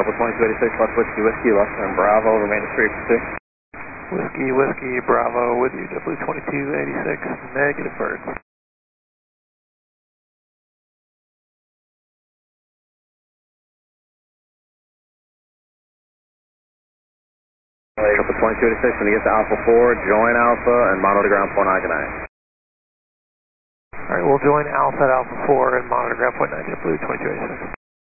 Triple 2286, left Whiskey Whiskey, left turn Bravo, remain at 3 for 6. Whiskey Whiskey, Bravo with you, JetBlue 2286, negative bird. Triple 2286, when you get to Alpha 4, join Alpha and monitor ground point 9 good night. Alright, we'll join Alpha at Alpha 4 and monitor ground point 9, JetBlue 2286.